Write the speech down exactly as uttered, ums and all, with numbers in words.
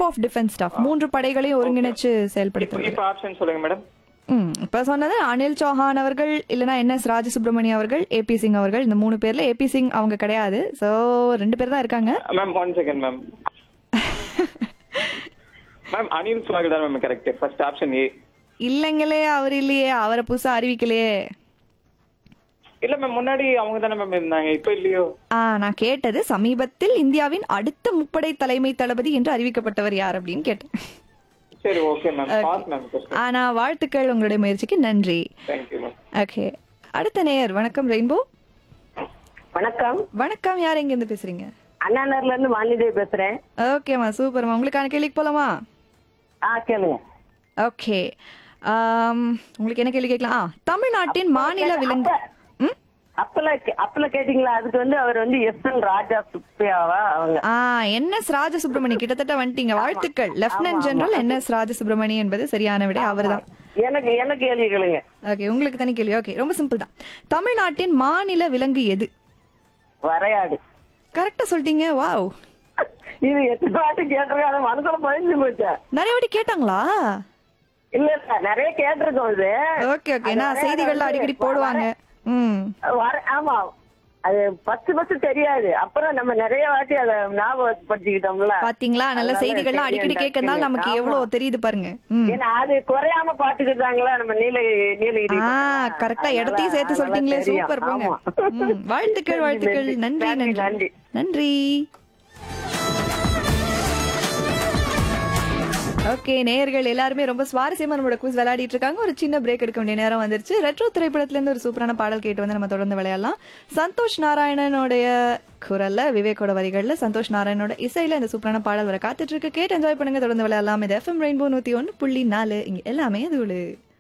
Of defence staff. மூன்று படைகளையும் ஒருங்கிணைச்சு செயல்படுத்துறது. இப்ப ஆப்ஷன் சொல்லுங்க மேடம். ம் இப்ப சொன்னது அனில் சௌஹான் அவர்கள், இல்லனா என் எஸ் ராஜசுப்ரமணியம் அவர்கள், ஏபி சிங் அவர்கள். இந்த மூணு பேர்ல ஏபி சிங் அவங்க கிடையாது. சோ ரெண்டு பேர் தான் இருக்காங்க. Ma'am one second ma'am. Ma'am Anil சுவாகர் தான் ma'am correct. First option A. இல்லங்களே, அவர் இல்லையே, அவரை புதுசா அறிவிக்கலையே. இல்ல மேம் முன்னாடி அவங்க தானே மேம் இருந்தாங்க, இப்ப இல்லையோ? ஆ நான் கேட்டது சமீபத்தில் இந்தியாவின் அடுத்த முப்படை தலைமை தளபதி என்று அறிவிக்கப்பட்டவர் யார் அப்படின்னு கேட்டேன். சரி ஓகே மேம். Pass ma'am. ஆனா வாழ்த்துக்கள், உங்களுடைய முயற்சிக்கு நன்றி. Thank you ma'am. ஓகே, அடுத்த நேயர். வணக்கம் ரெயின்போ. வணக்கம். வணக்கம், யார் எங்க இருந்து பேசுறீங்க? அண்ணாநகர்ல இருந்து வாணிதேவி பேசுறேன். ஓகேமா, சூப்பர்மா. உங்களுக்கான கேள்விக்கு போலாமா? ஆ கேளுங்க. ஓகே, உங்களுக்கு என்ன கேள்வி கேட்கலாம்? ஆ, தமிழ்நாட்டின் மாநில விலங்கு. ம் அப்பல அப்பல கேட்டீங்களா? அதுக்கு வந்து அவர் வந்து எஸ் என் ராஜா சுப்பியாவா அவங்க. ஆ என் எஸ் ராஜசுப்ரமணி, கிட்டத்தட்ட வந்துட்டீங்க. வாழ்த்துக்கள். லெப்டினன்ட் ஜெனரல் என் எஸ் ராஜசுப்ரமணி என்பது சரியான விடை. அவர்தான். எனக்கு என்ன கேள்வி கேளுங்க. ஓகே, உங்களுக்கு தனி கேள்வி. ஓகே, ரொம்ப சிம்பிள் தான். தமிழ்நாட்டின் மாநில விலங்கு எது? வரையாடு. கரெக்டா சொல்லிட்டீங்க. வாவ். இது எத்தனை வாட்டி கேட்டிருக்காங்க, மனசுல பதிஞ்சு போச்சா? நிறைய வாட்டி கேட்டாங்களா? இல்ல இல்ல, நிறைய கேட்டிருக்கோம் இது. ஓகே ஓகே, நான் செய்திகள்ல அடிக்கடி போடுவாங்க. ம் வர ஆமா, அது பத்து பத்து தெரியாது. அப்புறம் நம்ம நிறைய வாட்டி அதை ஞாபகப்படுத்திக்கிட்டோம்ல. பாத்தீங்களா, நல்ல செய்திகள்லாம் அடிக்கடி கேட்கறதால நமக்கு எவ்வளவு தெரியுது பாருங்க. ம் ஏன்னா அது குறையாம பாத்துக்கிட்டாங்களா நம்ம நீலகிரி நீலகிரி. ஆ கரெக்டா இடத்தையும் சேர்த்து சொல்லிட்டீங்களே. சூப்பர், போங்க. ம் வாழ்த்துக்கள் வாழ்த்துக்கள். நன்றி நன்றி நன்றி. ஓகே, நேயர்கள் எல்லாருமே ரொம்ப சுவாரஸ்யமா நம்மளோட குவிஸ் விளையாடிட்டு இருக்காங்க. ஒரு சின்ன பிரேக் எடுக்க வேண்டிய நேரம் வந்துருச்சு. ரெட்ரோ திரைப்படத்துல இருந்து ஒரு சூப்பரான பாடல் கேட்டு வந்து நம்ம தொடர்ந்து விளையாடலாம். சந்தோஷ் நாராயணனுடைய குரல்ல, விவேக்கோட வரிகள்ல, சந்தோஷ் நாராயணனோட இசையில இந்த சூப்பரான பாடல் வர காத்துட்டு இருக்கு. கேட்டு என்ஜாய் பண்ணுங்க. தொடர்ந்து விளையாடலாம். இது எஃப்எம் ரெயின்போ நூத்தி ஒன்னு புள்ளி நாலு. இங்க எல்லாமே அது